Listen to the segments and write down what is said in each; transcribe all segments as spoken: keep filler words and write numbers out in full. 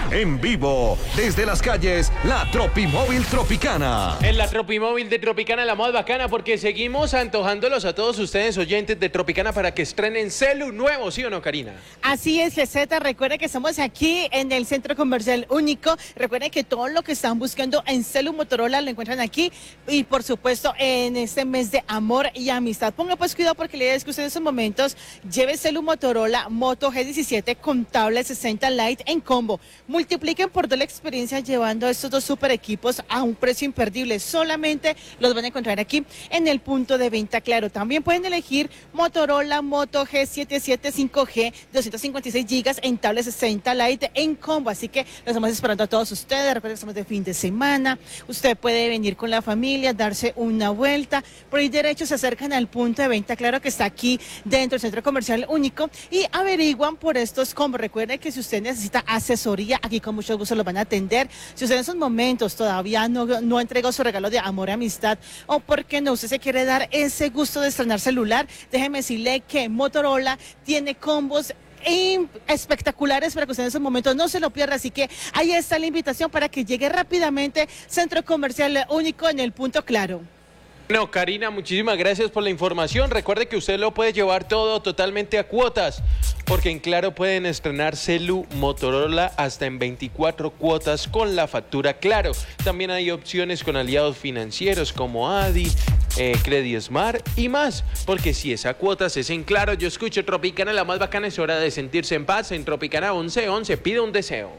En vivo, desde las calles, la Tropimóvil Tropicana. En la Tropimóvil de Tropicana, la más bacana, porque seguimos antojándolos a todos ustedes, oyentes de Tropicana, para que estrenen celu nuevo, ¿sí o no, Karina? Así es, G Z. Recuerden que estamos aquí en el Centro Comercial Único. Recuerden que todo lo que están buscando en celu Motorola lo encuentran aquí. Y, por supuesto, en este mes de amor y amistad. Ponga pues cuidado, porque la idea es que usted en estos momentos lleve celu Motorola Moto G diecisiete con tablet sesenta Lite en combo. Multipliquen por dos la experiencia llevando estos dos super equipos a un precio imperdible. Solamente los van a encontrar aquí en el punto de venta Claro. También pueden elegir Motorola Moto G setenta y siete cinco G, doscientos cincuenta y seis gigas en tablet sesenta Lite en combo. Así que los estamos esperando a todos ustedes. Recuerden que estamos de fin de semana. Usted puede venir con la familia, darse una vuelta. Por ahí derecho se acercan al punto de venta Claro, que está aquí dentro del Centro Comercial Único, y averiguan por estos combos. Recuerden que si usted necesita asesoría, aquí con mucho gusto los van a atender. Si usted en esos momentos todavía no, no entregó su regalo de amor y amistad, o porque no, usted se quiere dar ese gusto de estrenar celular, déjeme decirle que Motorola tiene combos espectaculares para que usted en esos momentos no se lo pierda. Así que ahí está la invitación para que llegue rápidamente Centro Comercial Único en el punto Claro. No, Karina, muchísimas gracias por la información. Recuerde que usted lo puede llevar todo totalmente a cuotas, porque en Claro pueden estrenar celu Motorola hasta en veinticuatro cuotas con la factura Claro. También hay opciones con aliados financieros como Adi, eh, Credismart y más, porque si es a cuotas es en Claro. Yo escucho Tropicana, la más bacana. Es hora de sentirse en paz. En Tropicana once once, pide un deseo.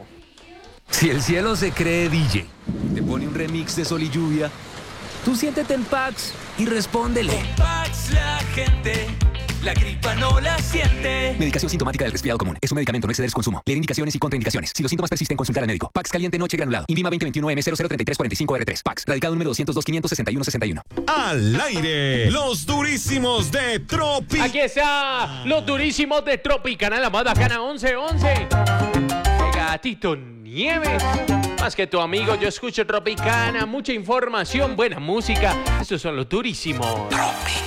Si el cielo se cree D J, te pone un remix de Sol y Lluvia, tú siéntete en Pax y respóndele. Con Pax la gente, la gripa no la siente. Medicación sintomática del resfriado común. Es un medicamento, no exceder su consumo. Leer indicaciones y contraindicaciones. Si los síntomas persisten, consultar al médico. Pax caliente noche granulado. Invima veinte veintiuno M cero cero treinta y tres cuarenta y cinco R tres. Pax. Radicado número doscientos dos, quinientos sesenta y uno, sesenta y uno. Al aire, los durísimos de Tropi. Aquí está los durísimos de Tropicana, la más bacana, once once. Gatito Nieves, más que tu amigo, yo escucho Tropicana, mucha información, buena música. Estos son los durísimos. Tropicana.